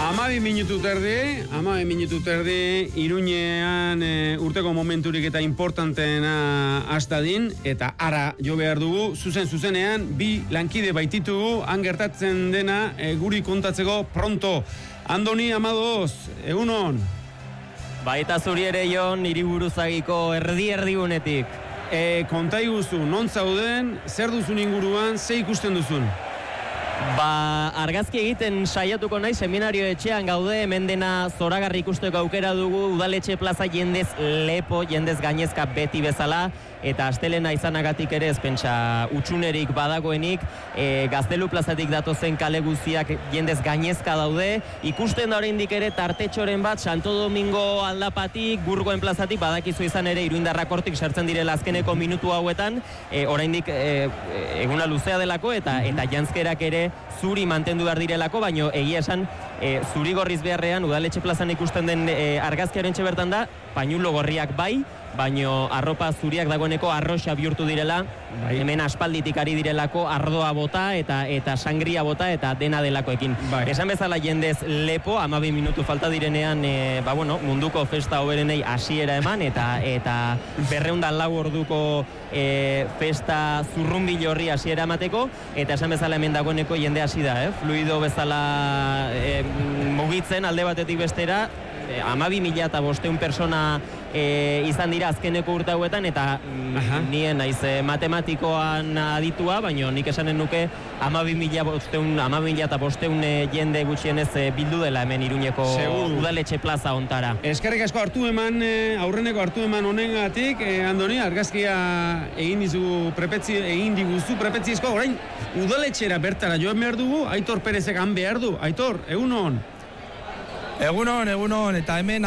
12 minutu terdi, Iruñean urteko momenturik eta importanteena hastadin, eta ara jo behar dugu, zuzenean, bi lankide baititugu, han gertatzen dena guri kontatzeko pronto. Andoni Amadoz, egunon? Baita zuri ere Jon, hiriburuzagiko erdi-erdigunetik. Konta iguzu, non zauden, zer duzun inguruan, ze ikusten duzun? Argazki egiten saiatuko nahi, seminario etxean gaude, hemen dena zoragarri ikusteko aukera dugu, udaletxe plaza jendez lepo, jendez gainezka beti bezala, eta astelena izanagatik ere ezpentsa utxunerik badagoenik, Gaztelu plazatik datozen kale guztiak jendez gainezka daude, ikusten da oraindik ere tartetxoren bat, Santo Domingo aldapatik, Burgoen plazatik, badakizu izan ere Iruindarrak hortik sartzen direla azkeneko minutu hauetan, oraindik eguna luzea delako, eta janzkerak ere zuri mantendu behar direlako, baino egia esan zuri gorriz beharrean udaletxe plazan ikusten den argazkiaren bertan da, pañulo gorriak bai, baino arropa zuriak dagoeneko arroxa bihurtu direla, hemen aspalditik ari direlako ardoa bota eta sangria bota eta dena delakoekin. Esan bezala jendez lepo, 12 minutu falta direnean munduko festa hoberenei hasiera eman eta 204 orduko festa zurrunbil horri hasiera emateko, eta esan bezala hemen dagoeneko jende hasi da, fluido bezala mugitzen alde batetik bestera, 12.500 persona izan dira azkeneko urte hauetan, eta nien naiz matematikoan aditua, baina nik esanen nuke 12.500 jende gutxienez bildu dela hemen Iruñeko udaletxe plaza ontara. Eskerrik asko aurreneko hartu eman honengatik, Andoni, argazkia egin diguzu prepetzizko, orain udaletxera bertara joan behar dugu, Aitor Perezek han behar du. Aitor, egunon? Egunon, eta hemen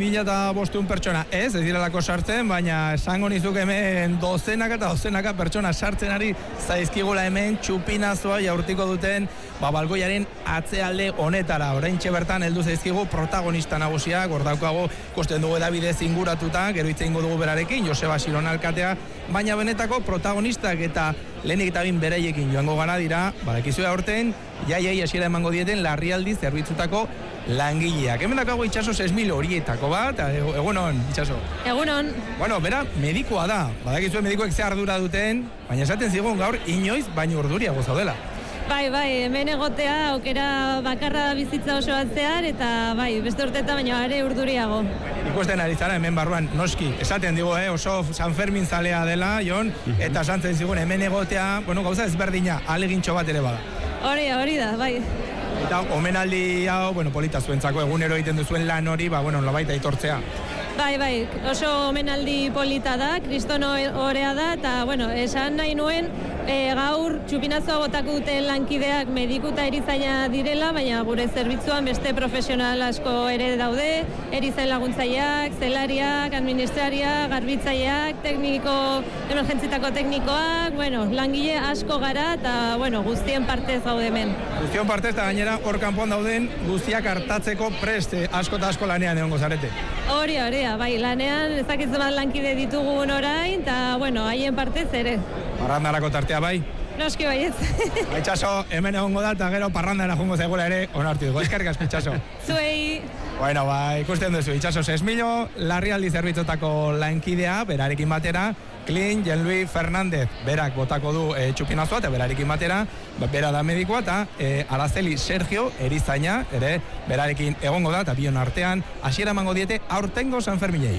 12.500 pertsona ez direlako sartzen, baina esango nizuk hemen dozenaka pertsona sartzen ari zaizkigula hemen txupinazoa jaurtiko duten balgoiaren atzealde honetara. Oraintxe bertan heldu zaizkigu protagonista nagusiak, hor daukago ikusten dugu edabidez inguratuta, gero hitz egingo dugu berarekin, Joseba Xiron alkatea, baina benetako protagonistak eta lehenik eta bin beraiekin joango gara dira, badakizue aurten, jaiei hasiera emango dieten larrialdi zerbitzutako langileak. Hemen dakago Itxaso 6.000 horietako bat, egunon, Itxaso. Egunon. Bueno, bera, medikoa da, badakizue medikoek ze ardura duten, baina esaten zigun gaur inoiz baino urduriago zaudela. Bai, hemen egotea aukera bakarra da bizitza oso atzear, eta beste urtetan baina are urduriago. Ikusten ari zara hemen barruan, noski, esaten digu, oso San Fermin zalea dela, Jon, eta esantzen zigun hemen egotea, gauza ezberdina, alegintxo bat ere bada. Hori da, bai. Eta omenaldi hau, polita zuentzako egunero egiten duzuen lan hori, nolabait aitortzea. Bai, oso omenaldi polita da, kristono orea da, eta, esan nahi nuen, gaur txupinazoa botako duten lankideak mediku eta erizaina direla, baina gure zerbitzuan beste profesional asko ere daude, erizain laguntzaileak, zelariak, administrariak, garbitzaileak, tekniko, emergentzitako teknikoak, langile asko gara, eta, guztien partez gaude hemen. Guztien partez, eta gainera, hor kanpoan dauden guztiak hartatzeko preste asko eta asko lanean egongo zarete. Hori, bai, lanean ezakitzen bat lankide ditugun orain, eta, haien partez ere. Parrandarako tartea, bai? Noski baietz. Itxaso, hemen egongo da, eta gero parrandara jungo zaigula ere, onartu dugu. Eskerrik asko, Itxaso. Zuei. Ikusten duzu, Itxaso 6.000, larrialdi zerbitzotako lankidea, berarekin batera, Klin, Jean-Louis Fernández, berak botako du txupinazoa, eta berarekin batera, bera da medikoa, eta Araceli Sergio, erizaina, ere, berarekin egongo da, eta bion artean, hasiera emango diete, aurtengo San Ferminei.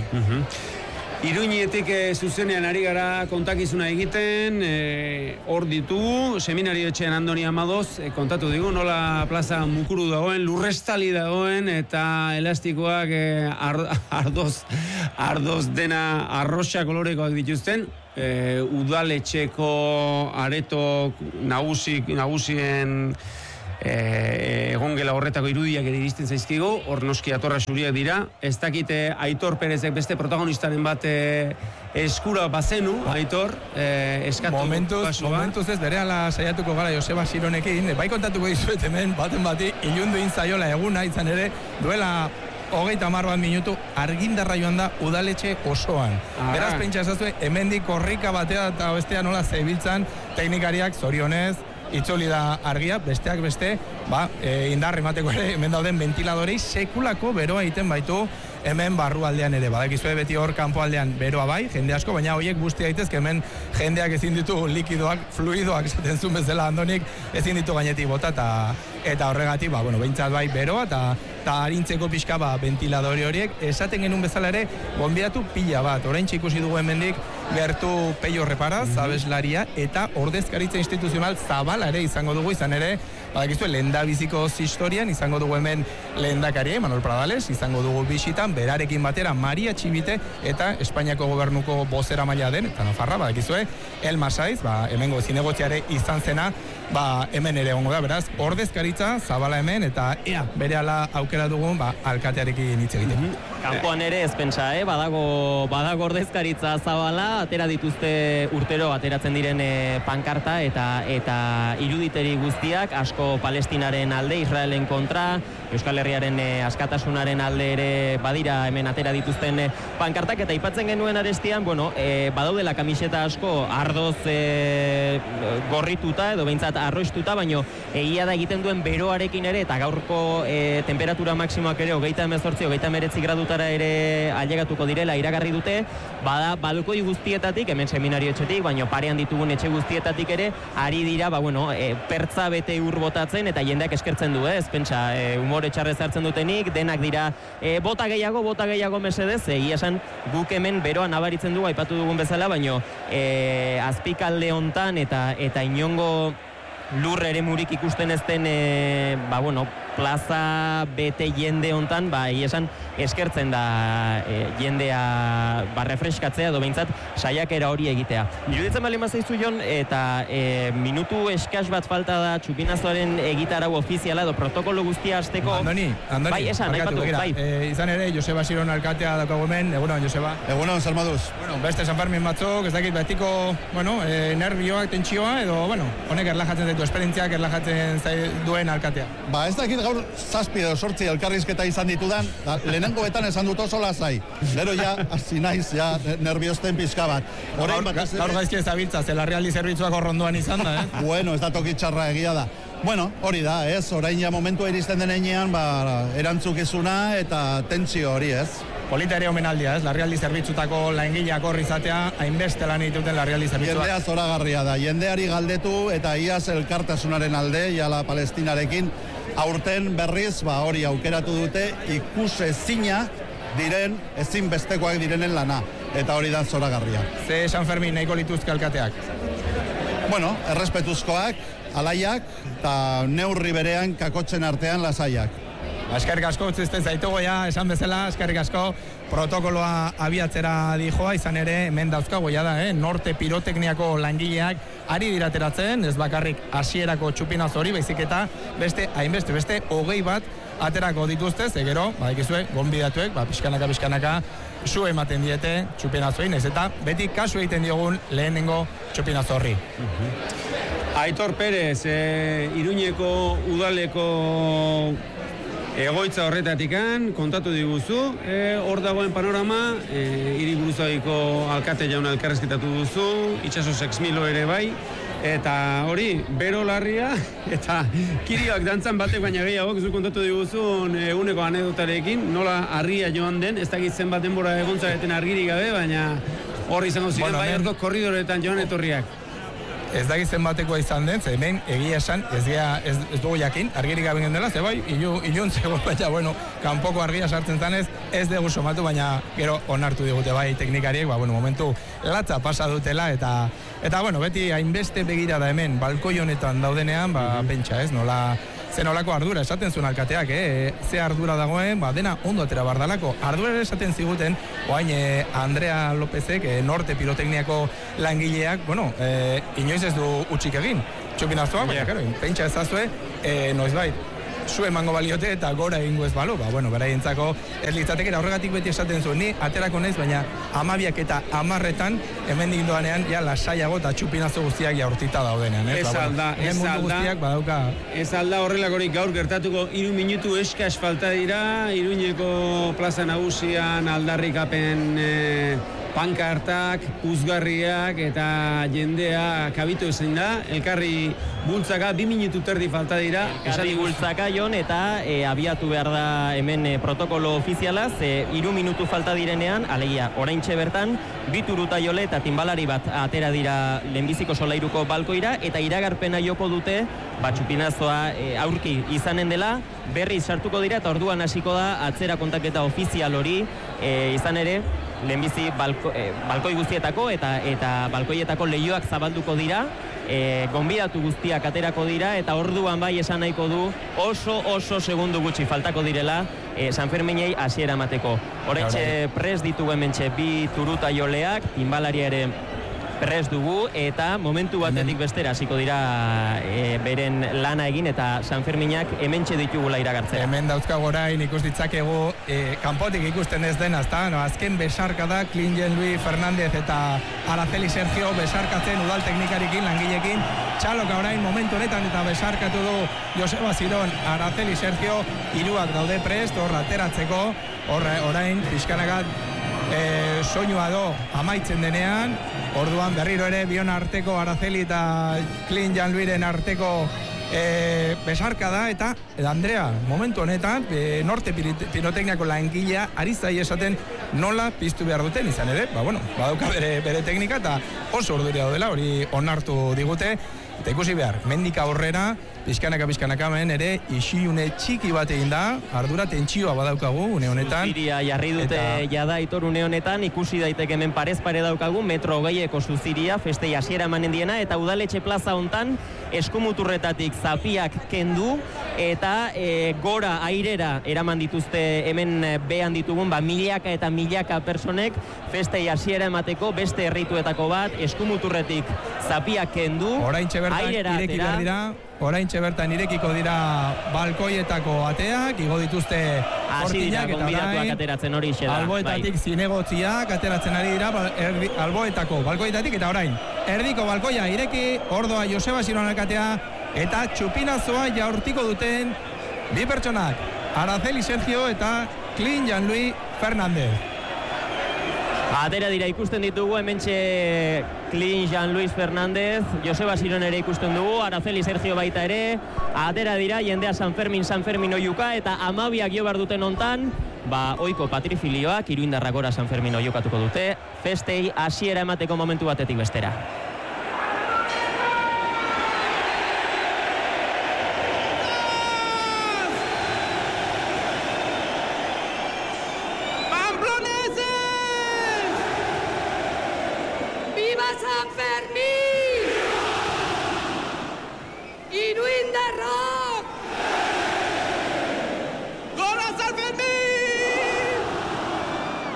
Iruñetik zuzenean ari gara kontakizuna egiten, hor ditugu, seminario etxean Andoni Amadoz, kontatu digu, nola plaza mukuru dagoen, lurrestali dagoen, eta elastikoak ardoz dena arroxa kolorekoak dituzten, udaletxeko areto nagusien egongela horretako irudiak ere iristen zaizkigu, hor noski atorra zuriak dira, ez dakite Aitor Perezek beste protagonistaren bat eskura bazenu, Aitor, eskatu momentuz ez berehala saiatuko gara Joseba Xironekin, bai kontatuko dizuet hemen, baten bati, ilundu intzaiola eguna izan ere, duela 30 minutu argindarra joan da udaletxe osoan. Beraz pentsa ezazue, hemendik korrika batea eta bestea nola zebiltzan teknikariak zorionez, itzuli da argia, besteak beste, indar emateko ere, hemen dauden ventiladorei sekulako beroa egiten baitu hemen barrualdean ere. Badakizue beti hor kanpoaldean beroa bai, jende asko, baina horiek guzti daitezke hemen jendeak ezin ditu likidoak, fluidoak esaten zuen bezala Andonik, ezin ditu gainetik bota eta horregatik, behintzat bai beroa eta harintzeko pixka ventiladore horiek, esaten genuen bezala ere, gonbidatu pila bat. Oraintxe ikusi dugu hemendik gertu Peio Reparaz, abeslaria, eta ordezkaritza instituzional zabala ere izango dugu, izan ere, badakizue, lehendabiziko historian izango dugu hemen lehendakaria, Manuel Pradales, izango dugu bisitan, berarekin batera Maria Txibite eta Espainiako gobernuko bozera maila den, eta Nafarra, badakizue, Elma Saiz, hemengo zinegotziare izan zena, hemen ere egongo da, beraz, ordezkaritza zabala hemen, eta berehala aukera dugun, alkatearekin hitz egiteko. Kanpoan ere ez pentsa, badago ordezkaritza zabala, atera dituzte urtero ateratzen diren pankarta eta iruditeri guztiak, asko Palestinaren alde, Israelen kontra, Euskal Herriaren askatasunaren alde ere badira hemen atera dituzten pankartak, eta aipatzen genuen arestian, badaudela kamiseta asko ardoz gorrituta edo behintzat arroistuta, baino egia da egiten duen beroarekin ere, eta gaurko temperatura maksimoak ere 38-39 gradutara ere ailegatuko direla iragarri dute, balkoi guztietatik, hemen seminario etxetik, baino parean ditugun etxe guztietatik ere, ari dira, pertza bete ur botatzen, eta jendeak eskertzen du, ez pentsa, humore txarrez hartzen dutenik, denak dira, bota gehiago mesedez, egia esan guk hemen beroa nabaritzen dugu, aipatu dugun bezala, baino azpikalde hontan eta inongo lur ere murik ikusten ez den, plaza bete jende hontan, esan eskertzen da jendea refreskatzea edo behintzat saiakera hori egitea. Iruditzen bali mazaizu Jon, eta minutu eskas bat falta da txupinazoaren egitarau ofiziala edo protokolo guztia hasteko. Andoni, bai, esan, aipatu, bai. Izan ere, Joseba Siron alkatea daukagu hemen, egunon, Joseba. Egunon, Salmaduz. Beste San Fermin batzuk, ez dakit betiko, nervioak, tentsioa, edo, honek erlajatzen zaitu, esperientziak erlajatzen duen alkatea. Ez dakit gaur 7 edo 8 elkarrizketa izan ditudan, lehenengo betan esan dut oso lasai. Gero hasi naiz, nerviosten pizka bat. Gaur gaizki ezabiltza, zela realdi zerbitzuak horrondoan izan da, ez da toki txarra egia da. Hori da, orain momentua iristen denean, erantzukizuna eta tentsio hori, ez? Polita ere omenaldia, ez? Larrialdi zerbitzutako langileak hor izatea, hainbeste lan dituten larrialdi zerbitzuak. Jendea zoragarria da, jendeari galdetu eta iaz elkartasunaren alde, jala Palestinarekin, aurten berriz, hori aukeratu dute, ikusezina diren, ezinbestekoak direnen lana, eta hori da zoragarria. Ze San Fermin nahiko lituzke alkateak? Errespetuzkoak, alaiak, eta neurri berean kakotzen artean lasaiak. Eskerrik asko utzizten zaitugu esan bezala, eskerrik asko protokoloa abiatzera dijoa, izan ere hemen dauzkago da, norte pirotekniako langileak ari dirateratzen, ez bakarrik hasierako txupinaz hori, baizik eta beste 20 bat aterako dituzte, zegero, badakizue, gonbidatuek, pixkanaka su ematen diete txupinaz hori, eta beti kasu egiten diogun lehenengo txupinaz horri. Aitor Perez, Iruñeko udaleko egoitza horretatikan, kontatu diguzu, hor dagoen panorama, hiriburuzaiko alkate jauna elkarrezketatu duzu, itxaso 6.000 ere bai, eta hori, bero larria, eta kirioak dantzan batek baina gehiago, zu kontatu diguzun eguneko anedotarekin, nola harria joan den, ez dakit zenbat denbora egontzareten argirik gabe, baina hor izango ziren bai ordo korridoretan joan etorriak. Ez dakit zenbatekoa izan den, ze hemen egia esan, ez dugu jakin, argirik gaben dela, ze bai, ilun zegoen, baina, kanpoko argia sartzen zanez, ez dugu somatu, baina gero onartu digute bai teknikariek, momentu latza pasa dutela, eta beti hainbeste begira da hemen, balkoi honetan daudenean, pentsa ez, nolako ardura esaten zuen alkateak, ze ardura dagoen, dena ondo atera bardalako. Ardura esaten ziguten, oain Andrea Lópezek, norte pirotekniako langileak, inoiz ez du utxik egin. Txupinazoa, baina, pentsa ezazue, noizbait, zu emango baliote eta gora egingo ez balu, beraientzako ez litzateke, horregatik beti esaten zuen, ni aterako naiz, baina 12 eta 10 hemendik doanean, lasaiago eta txupinazo guztiak jaurtita daudenean. Ez alda horrelakorik gaur gertatuko 3 minutu eskas falta dira, Iruñeko plaza nagusian aldarrikapen pankartak, puzgarriak eta jendea kabitu ezin da, elkarri bultzaka, 2 minutu terdi falta dira. Elkarri bultzaka, Jon, eta abiatu behar da hemen protokolo ofiziala, 3 minutu falta direnean, alegia, oraintxe bertan, 2 turuta jole eta timbalari bat atera dira lehenbiziko solairuko balkoira, eta iragarpena joko dute, txupinazoa aurki izanen dela, berriz sartuko dira, eta orduan hasiko da atzera kontaketa ofizial hori, izan ere, lehenbizi balkoi guztietako eta balkoietako leihoak zabalduko dira, gonbidatu guztiak aterako dira, eta orduan bai esan nahiko du oso segundu gutxi faltako direla San Ferminei hasiera emateko. Horetxe prest ditugu hementxe 2 turuta joleak, timbalaria ere prest dugu, eta momentu batetik bestera hasiko dira beren lana egin, eta San Ferminak hementxe ditugula iragartzea. Hemen dauzkago orain ikus ditzakegu kanpotik ikusten ez dena, ezta? Azken besarka da Clint Jean-Louis Fernández eta Araceli Sergio besarkatzen udal teknikarikin, langilekin. Txaloka orain momentu honetan eta besarkatu du Joseba Ziron, Araceli Sergio, 3 daude prest, hor ateratzeko, orain pixkanagat soinua do amaitzen denean, orduan berriro ere bion arteko Araceli eta Clint Jean-Louisen arteko besarka da, eta Andrea, momentu honetan norte pirotekniako langilea ari zai esaten nola piztu behar duten, izan ere, badauka bere teknika, eta oso urduria daudela, hori onartu digute, eta ikusi behar, mendik aurrera, pizkanaka hemen ere isilune txiki bat egin da, ardura tentsioa badaukagu une honetan. Zuziria jarri dute jada Aitor une honetan, ikusi daiteke hemen parez pare daukagu, 1,20 m zuziria, festei hasiera emanen diena, eta udaletxe plaza hontan eskumuturretatik zapiak kendu, eta gora airera eraman dituzte hemen behan ditugun, milaka eta milaka personek festei hasiera emateko beste herrituetako bat, eskumuturretik zapiak kendu, airera atera. Oraintxe bertan irekiko dira balkoietako ateak, igo dituzte kortinak, eta orain ateratzen hori xe da. Alboetatik zinegotziak ateratzen ari dira alboetako balkoietatik, eta orain erdiko balkoia ireki, ordoa Joseba Ziron alkatea, eta txupinazoa jaurtiko duten 2 pertsonak, Araceli Sergio eta Clint Jean-Louis Fernández. Atera dira ikusten ditugu, hementxe Clint Jean-Louis Fernández, Joseba Ziron ere ikusten dugu, Araceli Sergio baita ere, atera dira jendea San Fermin oiuka, eta 12ak jo behar duten hontan, oiko patrifilioak, Iruindarrak gora San Fermin oiukatuko dute, festei hasiera emateko momentu batetik bestera. ¡Viva San Fermín!